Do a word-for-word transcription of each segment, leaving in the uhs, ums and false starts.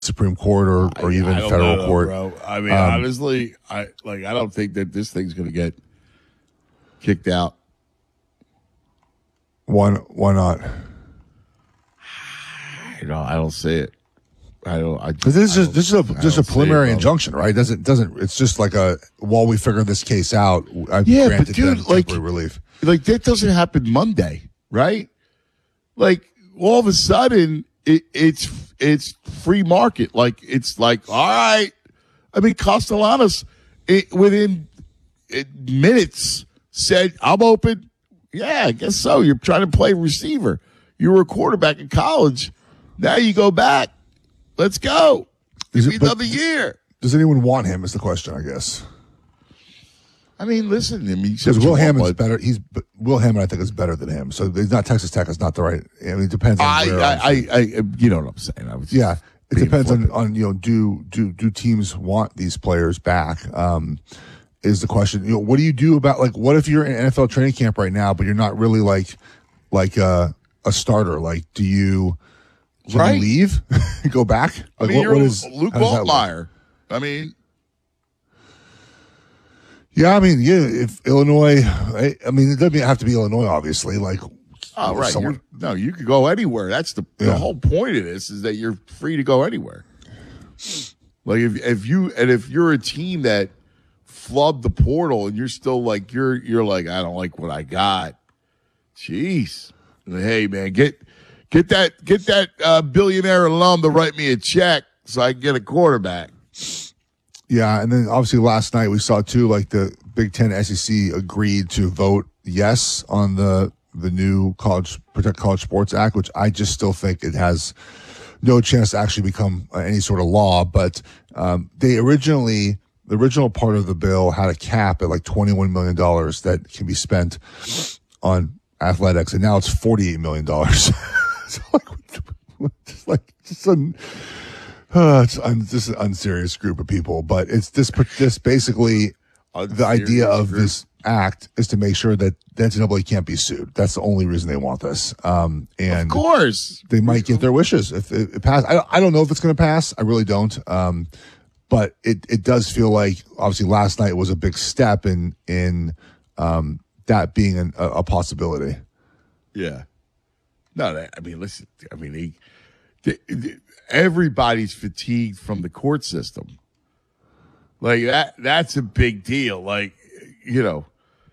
Supreme Court or, or even I don't federal know, court. bro. I mean, Um, honestly, I like. I don't think that this thing's going to get kicked out. Why, why not? You know, I don't see it. I don't. I Because this is I just this is a I just a don't see preliminary it, bro. injunction, right? Doesn't doesn't it's just like a while we figure this case out. I've Yeah, but granted dude, them like- temporary relief. Like that doesn't happen Monday, right? Like all of a sudden, it, it's it's free market. Like it's like, all right. I mean, Castellanos it, within it, minutes said, "I'm open." Yeah, I guess so. You're trying to play receiver. You were a quarterback in college. Now you go back. Let's go. Is Give it- me but- another year. Does anyone want him? Is the question, I guess. I mean, listen. I mean, Because Will Hammond's better. He's Will Hammond, I think, is better than him. So he's not Texas Tech. Is not the right. I mean, it depends on I, where. I, I, I, you know what I'm saying. I was yeah, it being depends on, flippant. on you know do do do teams want these players back? Um, is the question. You know, what do you do about like what if you're in N F L training camp right now, but you're not really like like a a starter? Like, do you, do Right. you leave, go back? I Like, mean, what, you're what is Luke how does that look? Altmaier. I mean, Yeah, I mean, yeah, if Illinois, I, I mean, it doesn't have to be Illinois, obviously. Like, oh, right. somewhere- You're- no, you could go anywhere. That's the, Yeah. the whole point of this is that you're free to go anywhere. Like if if you and if you're a team that flubbed the portal and you're still like you're you're like I don't like what I got. Jeez. Hey man, get get that get that uh, billionaire alum to write me a check so I can get a quarterback. Yeah, and then obviously last night we saw too, like the Big Ten S E C agreed to vote yes on the the new college Protect College Sports Act, which I just still think it has no chance to actually become uh, any sort of law. But um, they originally, the original part of the bill had a cap at like twenty-one million dollars that can be spent on athletics, and now it's forty-eight million dollars. So like, just like just an, uh, it's un, just an unserious group of people. But it's this this basically the idea of group. this act is to make sure that the N C double A can't be sued. That's the only reason they want this. Um, and Of course. they might get their wishes if it, it passes. I don't, I don't know if it's going to pass. I really don't. Um, but it, it does feel like obviously last night was a big step in, in, um, that being an, a, a possibility. Yeah. No, that, I mean, listen, I mean, he, the, the, everybody's fatigued from the court system. Like that, that's a big deal. Like, you know,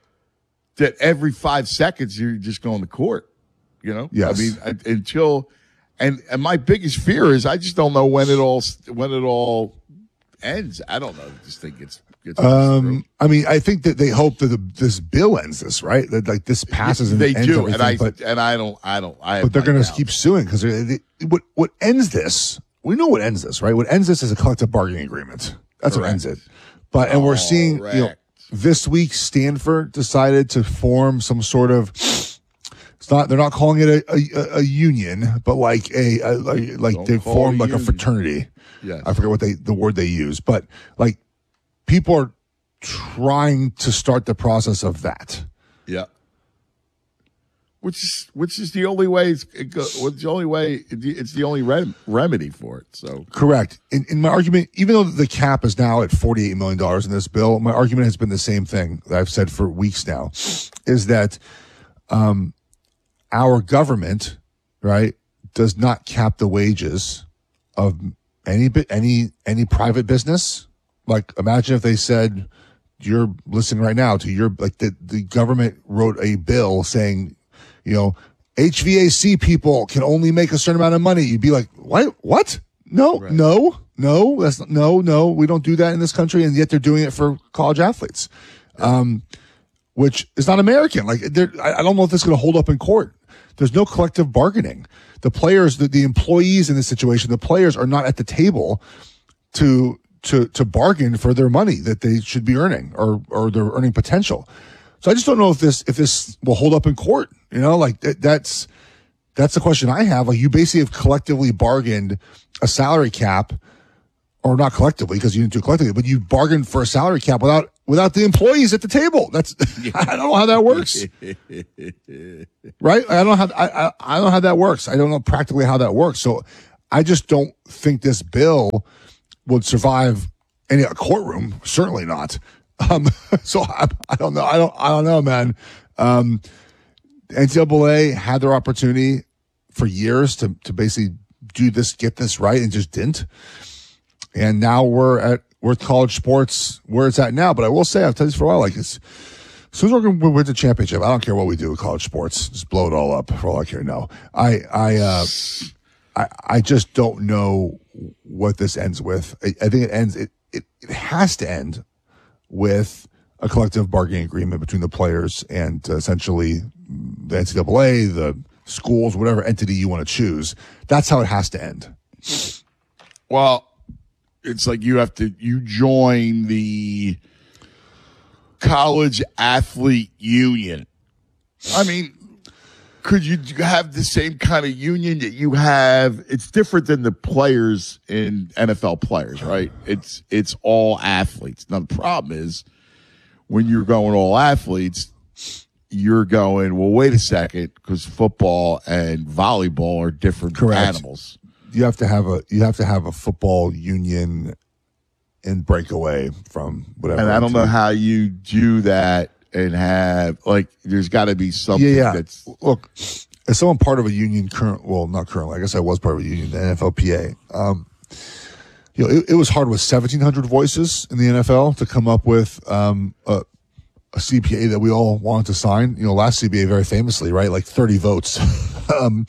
that every five seconds you're just going to court, you know? Yes. I mean, I, until, and, and my biggest fear is I just don't know when it all, when it all ends. I don't know. I just think it's, it's Um, I mean, I think that they hope that the, this bill ends this, right? That like this passes and they ends do. And everything, I, but, and I don't, I don't, I, but they're going going to keep suing because what, what ends this, we know what ends this, right? What ends this is a collective bargaining agreement. That's what ends it. But, and we're seeing, you know, Correct. this week Stanford decided to form some sort of, it's not, they're not calling it a, a, a union, but like a, a like, like Don't they call formed it a like a union. fraternity. Yes. I forget what they, the word they use, but like people are trying to start the process of that. Yeah. Which is which is the only way. It's, it go, what's the only way? It's the only rem, remedy for it. So Correct. In, in my argument, even though the cap is now at forty-eight million dollars in this bill, my argument has been the same thing that I've said for weeks now, is that um, our government, right, does not cap the wages of any bit any any private business. Like, imagine if they said, you're listening right now to your, like the, the government wrote a bill saying, you know, H V A C people can only make a certain amount of money. You'd be like, what? What? No, Right. no, no, no, that's no, no, we don't do that in this country. And yet they're doing it for college athletes, um, which is not American. Like, they're- I I don't know if this is going to hold up in court. There's no collective bargaining. The players, the, the employees in this situation, the players are not at the table to, to, to bargain for their money that they should be earning or, or their earning potential. So I just don't know if this, if this will hold up in court. You know, like that, that's, that's the question I have. Like, you basically have collectively bargained a salary cap, or not collectively because you didn't do it collectively, but you bargained for a salary cap without, without the employees at the table. That's, I don't know how that works. Right? I don't know how, I, I, I don't know how that works. I don't know practically how that works. So I just don't think this bill would survive any courtroom. Certainly not. Um, so I, I don't know. I don't. I don't know, man. Um, N C double A had their opportunity for years to to basically do this, get this right, and just didn't. And now we're at we're at college sports where it's at now. But I will say, I've told you this for a while. Like, it's, as soon as we're going to win the championship, I don't care what we do with college sports. Just blow it all up for all I care. No, I I uh, I I just don't know what this ends with. I, I think it ends. It, it it has to end with a collective bargaining agreement between the players and uh, essentially the N C double A, the schools, whatever entity you want to choose. That's how it has to end. Well, it's like you have to, you join the college athlete union. I mean, could you have the same kind of union that you have? It's different than the players in N F L players, right? It's, it's all athletes. Now, the problem is when you're going all athletes, you're going, well, wait a second, because football and volleyball are different Correct. animals. You have to have a you have to have a football union and break away from whatever. And I don't know how you do that and have, like, there's got to be something yeah, yeah. that's. Look, as someone part of a union, current, well, not currently, I guess I was part of a union, the N F L P A. Um, you know, it, it was hard with seventeen hundred voices in the N F L to come up with um, a, a C B A that we all wanted to sign. You know, last C B A very famously, right? Like thirty votes. um,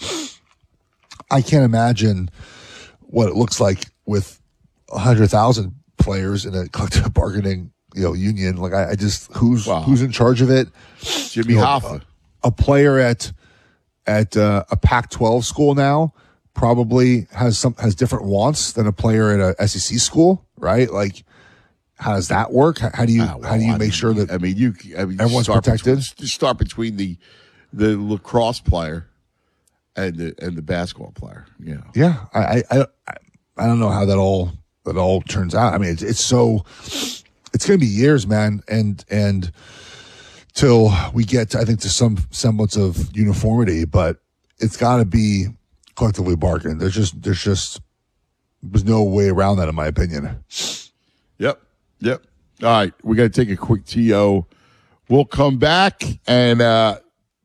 I can't imagine what it looks like with one hundred thousand players in a collective bargaining, you know, union. Like, I, I just, who's wow. who's in charge of it? Jimmy you know, Hoffa. A, a player at at uh, a Pac twelve school now probably has some has different wants than a player at a S E C school, right? Like, how does that work? How, how do you ah, well, how do you I make mean, sure that I mean you I mean, everyone's protected? Between, start between the the lacrosse player and the and the basketball player. You know. Yeah, I I I, I don't know how that all that all turns out. I mean, it's, it's so it's going to be years, man, and and till we get to, I think, to some semblance of uniformity, but it's got to be collectively bargained. There's just there's just there's no way around that, in my opinion. Yep. Yep. All right, we got to take a quick T O. We'll come back, and uh,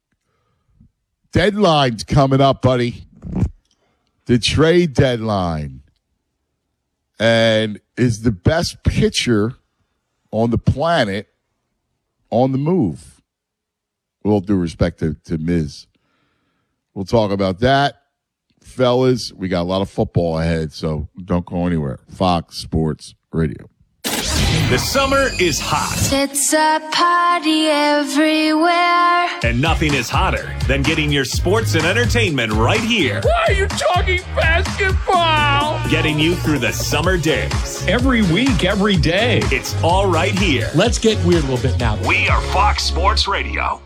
deadline's coming up, buddy. The trade deadline. And is the best pitcher on the planet on the move. With all due respect to, to Miz. We'll talk about that. Fellas, we got a lot of football ahead, so don't go anywhere. Fox Sports Radio. The summer is hot. It's a party everywhere. And nothing is hotter than getting your sports and entertainment right here. Why are you talking basketball? Getting you through the summer days. Every week, every day. It's all right here. Let's get weird a little bit now. We are Fox Sports Radio.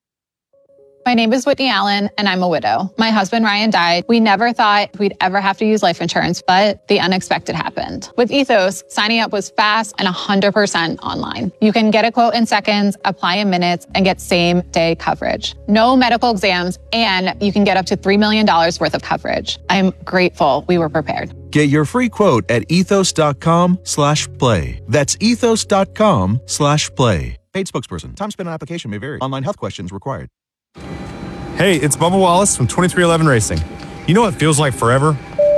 My name is Whitney Allen, and I'm a widow. My husband, Ryan, died. We never thought we'd ever have to use life insurance, but the unexpected happened. With Ethos, signing up was fast and one hundred percent online. You can get a quote in seconds, apply in minutes, and get same-day coverage. No medical exams, and you can get up to three million dollars worth of coverage. I'm grateful we were prepared. Get your free quote at ethos.com slash play. That's ethos.com slash play. Paid spokesperson. Time spent on application may vary. Online health questions required. Hey, it's Bubba Wallace from twenty-three eleven Racing. You know what feels like forever?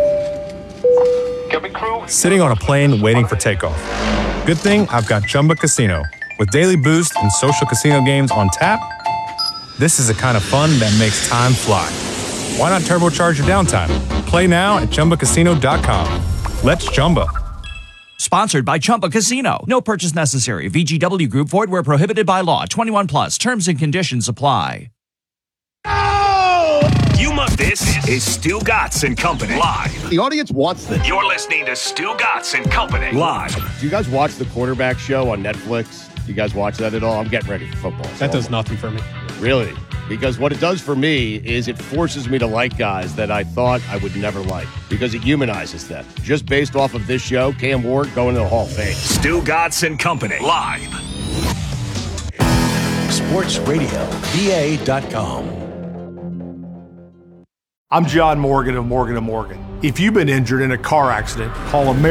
Sitting on a plane waiting for takeoff. Good thing I've got Chumba Casino. With daily boost and social casino games on tap, this is the kind of fun that makes time fly. Why not turbocharge your downtime? Play now at Chumba Casino dot com. Let's Chumba. Sponsored by Chumba Casino. No purchase necessary. V G W Group. Void where prohibited by law. twenty-one plus. Terms and conditions apply. You must. This is Stu Gatz and Company live. The audience wants this. You're listening to Stu Gatz and Company live. Do you guys watch the Quarterback Show on Netflix? Do you guys watch that at all? I'm getting ready for football. So that does nothing for me. Really? Because what it does for me is it forces me to like guys that I thought I would never like because it humanizes them. Just based off of this show, Cam Ward going to the Hall of Fame. Stu Gatz and Company live. sports radio v a dot com. I'm John Morgan of Morgan and Morgan. If you've been injured in a car accident, call American